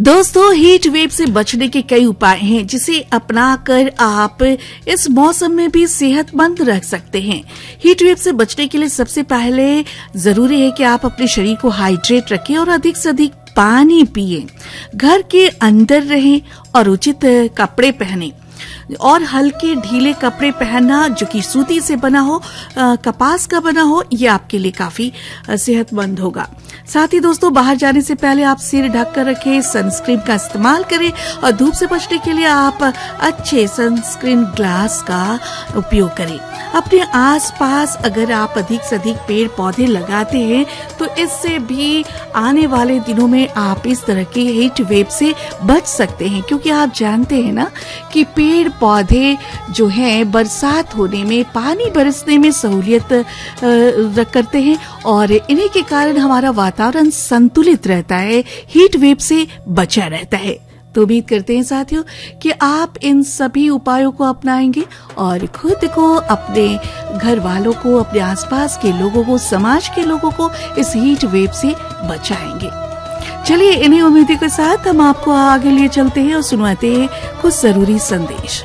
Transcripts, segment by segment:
दोस्तों, heat wave से बचने के कई उपाय हैं जिसे अपनाकर आप इस मौसम में भी सेहतमंद रह सकते हैं। हीट वेव से बचने के लिए सबसे पहले जरूरी है कि आप अपने शरीर को हाइड्रेट रखें और अधिक से अधिक पानी पिएं। घर के अंदर रहें और उचित कपड़े पहनें और हल्के ढीले कपड़े पहनना जो कि सूती से बना हो, कपास का बना हो, ये आपके लिए काफी सेहतमंद होगा। साथ ही दोस्तों, बाहर जाने से पहले आप सिर ढक कर रखें, सनस्क्रीन का इस्तेमाल करें और धूप से बचने के लिए आप अच्छे सनस्क्रीन ग्लास का उपयोग करें। अपने आसपास अगर आप अधिक से अधिक पेड़ पौधे लगाते हैं तो इससे भी आने वाले दिनों में आप इस तरह के हीट वेव से बच सकते हैं, क्योंकि आप जानते हैं ना कि पेड़ पौधे जो हैं बरसात होने में, पानी बरसने में सहूलियत करते हैं और इन्हीं के कारण हमारा वातावरण संतुलित रहता है, हीट वेव से बचा रहता है। तो उम्मीद करते हैं साथियों कि आप इन सभी उपायों को अपनाएंगे और खुद को, अपने घर वालों को, अपने आसपास के लोगों को, समाज के लोगों को इस हीट वेव से बचाएंगे। चलिए, इन्हीं उम्मीदों के साथ हम आपको आगे लिए चलते हैं और सुनाते हैं कुछ जरूरी संदेश।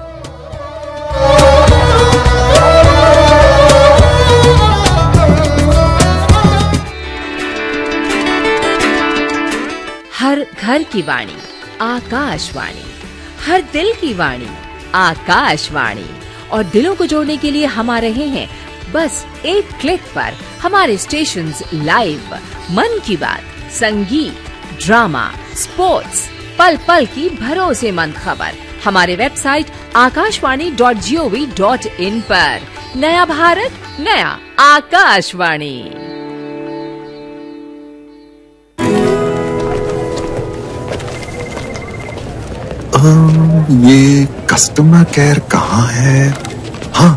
हर घर की वाणी आकाशवाणी, हर दिल की वाणी आकाशवाणी। और दिलों को जोड़ने के लिए हम आ रहे हैं बस एक क्लिक पर। हमारे स्टेशंस लाइव, मन की बात, संगीत, ड्रामा, स्पोर्ट्स, पल पल की भरोसेमंद खबर हमारे वेबसाइट akashwani.gov.in पर। नया भारत, नया आकाशवाणी। ये कस्टमर केयर कहाँ है? हाँ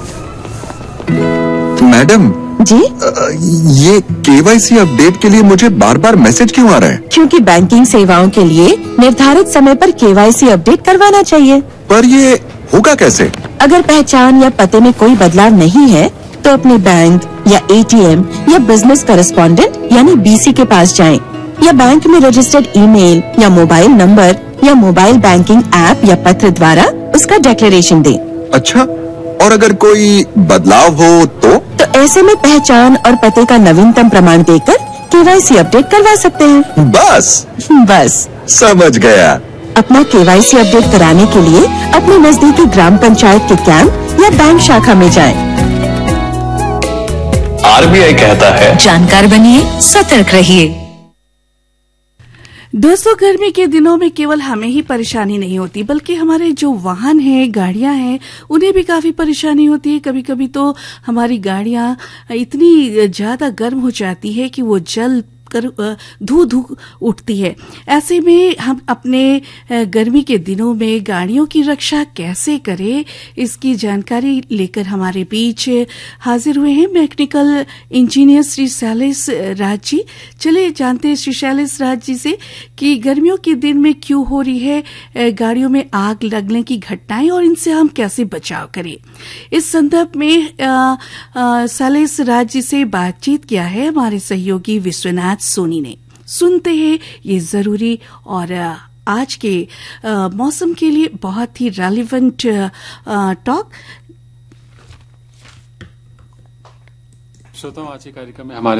मैडम जी, ये केवाईसी अपडेट के लिए मुझे बार बार मैसेज क्यों आ रहा है? क्योंकि बैंकिंग सेवाओं के लिए निर्धारित समय पर केवाईसी अपडेट करवाना चाहिए। पर ये होगा कैसे? अगर पहचान या पते में कोई बदलाव नहीं है तो अपने बैंक या एटीएम या बिजनेस करेस्पॉन्डेंट यानी बीसी के पास जाएं, या बैंक में रजिस्टर्ड ईमेल या मोबाइल नंबर या मोबाइल बैंकिंग ऐप या पत्र द्वारा उसका डिक्लेरेशन दें। अच्छा, और अगर कोई बदलाव हो तो ऐसे में पहचान और पते का नवीनतम प्रमाण देकर केवाईसी अपडेट करवा सकते हैं। बस समझ गया। अपना केवाईसी अपडेट कराने के लिए अपने नजदीकी ग्राम पंचायत के कैंप या बैंक शाखा में जाएं। आरबीआई कहता है, जानकार बनिए, सतर्क रहिए। दोस्तों, गर्मी के दिनों में केवल हमें ही परेशानी नहीं होती, बल्कि हमारे जो वाहन हैं, गाड़ियां हैं, उन्हें भी काफी परेशानी होती है। कभी कभी तो हमारी गाड़ियां इतनी ज्यादा गर्म हो जाती है कि वो जल कर धू उठती है। ऐसे में हम अपने गर्मी के दिनों में गाड़ियों की रक्षा कैसे करें, इसकी जानकारी लेकर हमारे बीच हाजिर हुए हैं मैकेनिकल इंजीनियर श्री शैलेश राज जी। चलिए जानते हैं श्री शैलेश राज जी से कि गर्मियों के दिन में क्यों हो रही है गाड़ियों में आग लगने की घटनाएं और इनसे हम कैसे बचाव करें। इस संदर्भ में शैलेश राज जी से बातचीत किया है हमारे सहयोगी विश्वनाथ सोनी ने। सुनते हैं ये जरूरी और आज के मौसम के लिए बहुत ही रेलेवेंट टॉक। श्रोताओं, आज के कार्यक्रम में हमारे